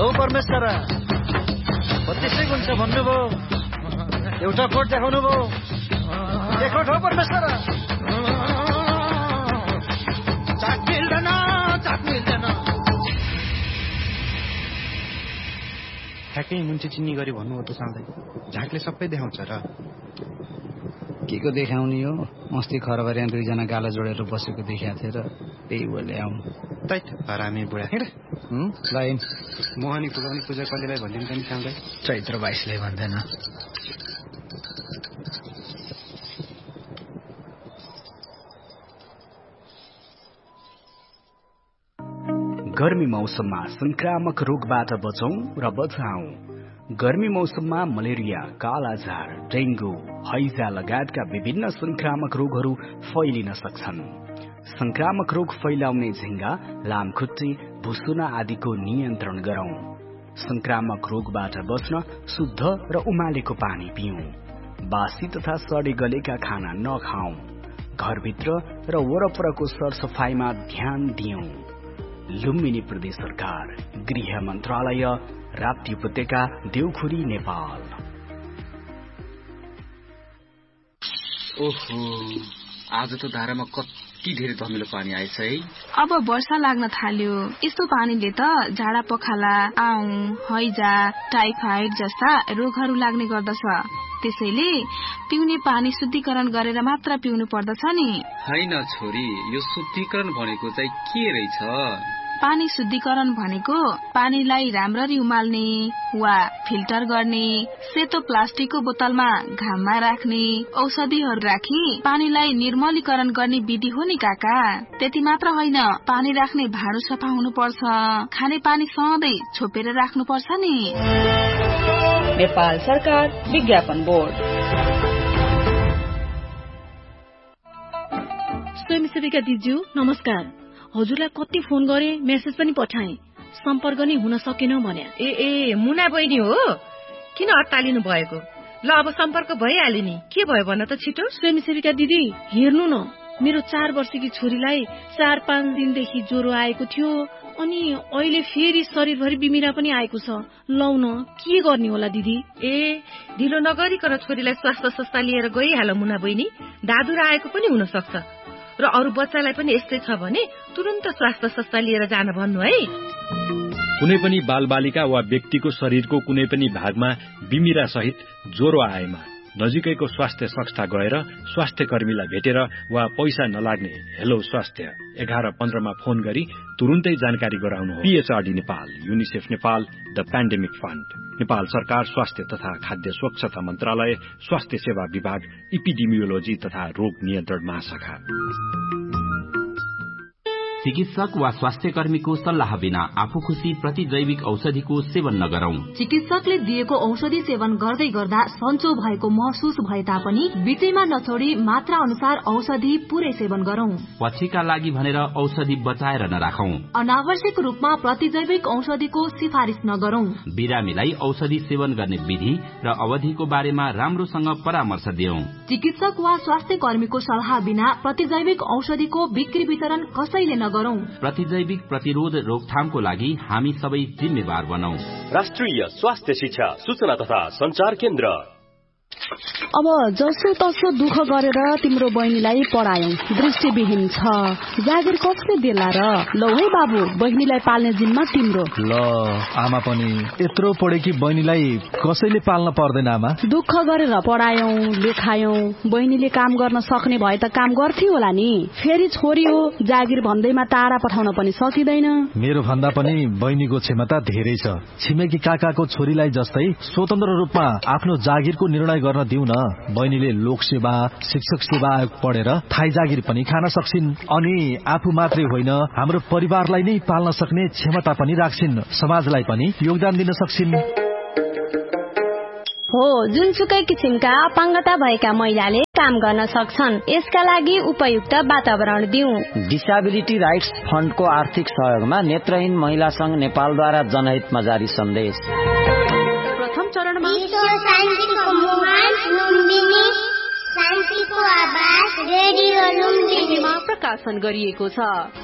औ परमेश्वर 32 गुण छ भन्नुभयो, एउटा कोट देखाउनु भयो, देखो ठो परमेश्वर। चाट मिल्दैन। ठ्याक्कै मुन्चे चिन्नी गरी भन्नु हो त साँझै, झाकले सबै देखाउँछ र के को देखाउने हो? अस्ति खरबरिया दुईजना गाला जोडेर बसेको देखाएको थिएँ र त्यही बोले आउनु। तैत हरामी बुढा हिँड ल हिँड। मोहनी पुगाउने पूजा कलिलाई भनिदिन्छ नि साँझै, चैत्र 22ले भन्दैन। गर्मी मौसममा संक्रामक रोगबाट बचौं र बचाऊ। गर्मी मौसममा मलेरिया, कालाजार, डेंगू, हैजा लगायतका विभिन्न संक्रामक रोगहरू फैलिन सक्छन्। संक्रामक रोग फैलाउने झिंगा, लामखुट्टे, भुसुना आदिको नियन्त्रण गरौं। संक्रामक रोगबाट बच्न शुद्ध र उमालेको पानी पिउँ। बासी तथा सडे गलेका खाना नखाऊ। घरभित्र र वरपरको सरसफाईमा ध्यान दियौं। लुम्बिनी प्रदेश सरकार, गृह मन्त्रालय, राप्ती उपत्यका, देउखुरी, नेपाल। ओहो, आज त धारामा कति धेरै धमिलो पानी आएछ है। अब वर्षा लाग्न थाल्यो। यस्तो पानीले त झाडा पखाला, आउँ, हैजा, टाइफाइड जस्ता रोगहरू लाग्ने गर्दछ। त्यसैले पिउने पानी शुद्धिकरण गरेर मात्र पिउनु पर्दछ नि। हैन छोरी, यो शुद्धिकरण भनेको चाहिँ के रहेछ? पानी शुद्धिकरण भनेको पानीलाई राम्ररी उमाल्ने वा फिल्टर गर्ने, सेतो प्लास्टिकको बोतलमा घाममा राख्ने, औषधिहरू राखी पानीलाई निर्मलीकरण गर्ने विधि हो नि काका। त्यति मात्र होइन, पानी राख्ने भाँडो सफा हुनुपर्छ। खाने पानी सधैँ छोपेर राख्नुपर्छ नि। नेपाल सरकार विज्ञापन बोर्ड। स्वयंसेविका दिज्यू नमस्कार। हजुरलाई कति फोन गरे, मेसेज पनि पठाए, सम्पर्क नै हुन सकेन भने। ए मुना बहिनी हो? किन अत्तालिनु भएको? ल अब सम्पर्क भइहाल्यो नि। के भयो भन त छिटो। स्वयंसेविका दिदी हेर्नु न, मेरो 4 वर्षकी छोरीलाई 4-5 दिनदेखि ज्वरो आएको थियो, अनि अहिले फेरि शरीरभरि बिमिरा पनि आएको छ। लौ न, के गर्ने होला दिदी? ए ढिलो नगरिकन छोरीलाई स्वास्थ्य संस्था लिएर गइहाल मुना बहिनी। दादुरा आएको पनि हुन सक्छ र अरू बच्चालाई पनि यस्तै छ भने तुरन्त स्वास्थ्य संस्था लिएर जान भन्नु है। कुनै पनि बालबालिका वा व्यक्तिको शरीरको कुनै पनि भागमा बिमिरा सहित ज्वरो आएमा नजिकैको स्वास्थ्य संस्था गएर स्वास्थ्य कर्मीलाई भेटेर वा पैसा नलाग्ने हेलो स्वास्थ्य 1115 मा फोन गरी तुरुन्तै जानकारी गराउनु हो। PHRD Nepal, UNICEF Nepal, the pandemic fund, Nepal सरकार, स्वास्थ्य तथा खाद्य स्वच्छता मन्त्रालय, स्वास्थ्य सेवा विभाग, इपिडेमियोलोजी तथा रोग नियन्त्रण महाशाखा। चिकित्सक वा स्वास्थ्य कर्मीको सल्लाह बिना आफू खुशी प्रतिजैविक औषधिको सेवन नगरौं। चिकित्सकले दिएको औषधि सेवन गर्दै गर्दा सन्चो भएको महसुस भए तापनि बीचैमा नछोडी मात्रा अनुसार औषधि पूरै सेवन गरौं। पछिका लागि भनेर औषधि बचाएर नराखौं। अनावश्यक रूपमा प्रतिजैविक औषधिको सिफारिश नगरौं। बिरामीलाई औषधि सेवन गर्ने विधि र अवधिको बारेमा राम्रोसँग परामर्श दियौं। चिकित्सक वा स्वास्थ्य कर्मीको सल्लाह बिना प्रतिजैविक औषधिको बिक्री वितरण कसैले नगरौं। प्रतिजैविक प्रतिरोध रोकथामको लागि हामी सबै जिम्मेवार बनौं। राष्ट्रिय स्वास्थ्य शिक्षा सूचना तथा संचार केन्द्र। अब जसो तसो दुःख गरेर तिम्रो बहिनीलाई पढायौ, दृष्टिविहीन छ, जागिर कसले देला र? लौ है बाबु, बहिनीलाई पाल्ने जिम्मा तिम्रो। ल आमा पनि यत्रो पढेकी बहिनीलाई कसैले पाल्न पर्दैन आमा। दुःख गरेर पढायौ, लेखायौ, बहिनीले काम गर्न सक्ने भए त काम गर्थ्यो होला नि। फेरि छोरी हो, जागिर भन्दैमा टाढा पठाउन पनि सकिँदैन। मेरो भन्दा पनि बहिनीको क्षमता धेरै छ। छिमेकी काकाको छोरीलाई जस्तै स्वतन्त्र रूपमा आफ्नो जागिरको निर्णय गर्न दिउ न। बहिनीले लोकसेवा, शिक्षक सेवा आयोग पढेर थाई जागिर पनि खान सक्छिन्, अनि आफू मात्रै होइन हाम्रो परिवारलाई नै पाल्न सक्ने क्षमता पनि राख्छिन्, समाजलाई पनि योगदान दिन सक्छिन्। हो, जुनसुकै किसिमका अपाङ्गता भएका महिलाले काम गर्न सक्छन्। यसका लागि उपयुक्त वातावरण दिउँ। डिसेबिलिटी राइट्स फण्डको आर्थिक सहयोगमा नेत्रहीन महिला संघ नेपालद्वारा जनहितमा जारी सन्देश। प्रथम चरणमा शान्तिको आवाज रेडियो लुम्बिनीमा प्रकाशन गरिएको छ।